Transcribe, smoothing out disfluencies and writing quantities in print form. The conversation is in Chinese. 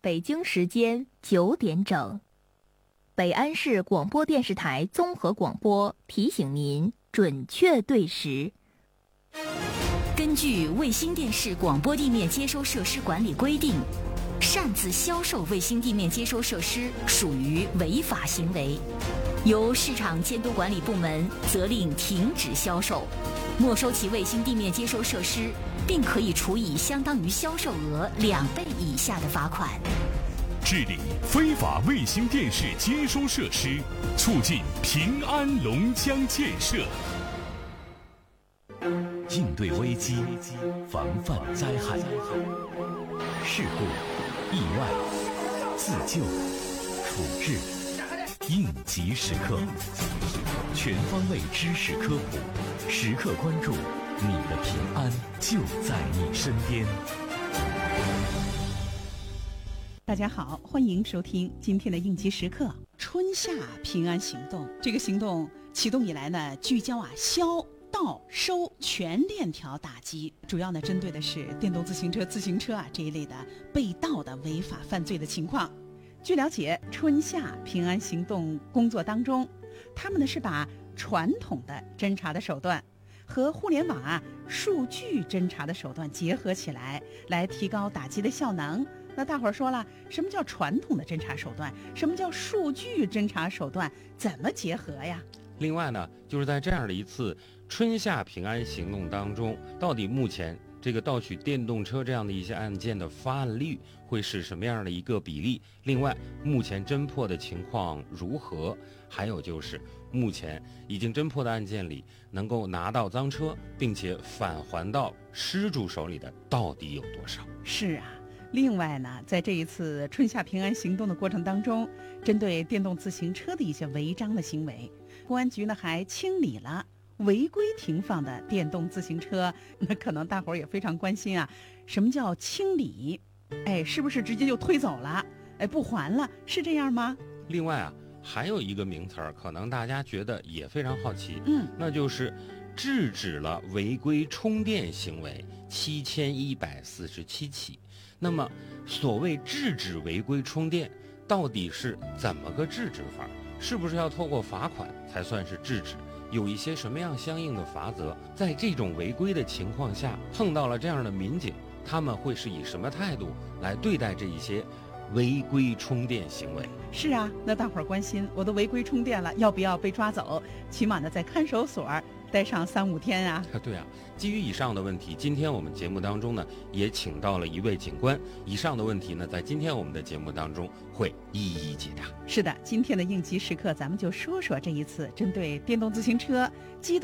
北京时间9点整，北安市广播电视台综合广播提醒您准确对时。 根据卫星电视广播地面接收设施管理规定，擅自销售卫星地面接收设施属于违法行为，由市场监督管理部门责令停止销售，没收其卫星地面接收设施，并可以处以相当于销售额2倍以下的罚款。 治理非法卫星电视接收设施，促进平安龙江建设。 应对危机，防范灾害，事故、意外、自救、处置，应急时刻，全方位知识科普，时刻关注你的平安就在你身边。 大家好，欢迎收听今天的应急时刻春夏平安行动。这个行动启动以来呢，聚焦销盗收全链条打击，主要呢针对的是电动自行车、自行车这一类的被盗的违法犯罪的情况。据了解，春夏平安行动工作当中，他们呢是把传统的侦查的手段和互联网数据侦查的手段结合起来，来提高打击的效能。那大伙儿说了，什么叫传统的侦查手段？什么叫数据侦查手段？怎么结合呀？ 另外呢，就是在这样的一次春夏平安行动当中，到底目前这个盗取电动车这样的一些案件的发案率会是什么样的一个比例？另外，目前侦破的情况如何？还有就是目前已经侦破的案件里，能够拿到赃车并且返还到失主手里的到底有多少？ 是啊。另外呢，在这一次春夏平安行动的过程当中，针对电动自行车的一些违章的行为，公安局呢还清理了违规停放的电动自行车。那可能大伙儿也非常关心啊，什么叫清理？是不是直接就推走了？不还了，是这样吗？ 另外啊，还有一个名词儿，可能大家觉得也非常好奇，那就是制止了违规充电行为7147起。那么，所谓制止违规充电，到底是怎么个制止法？是不是要透过罚款才算是制止？有一些什么样相应的法则？在这种违规的情况下，碰到了这样的民警，他们会是以什么态度来对待这一些违规充电行为？ 是啊，那大伙儿关心，我的违规充电了，要不要被抓走？起码呢，在看守所待上3-5天啊。 对啊，基于以上的问题，今天我们节目当中呢，也请到了一位警官。以上的问题呢，在今天我们的节目当中会一一解答。 是的，今天的应急时刻，咱们就说说这一次针对电动自行车机动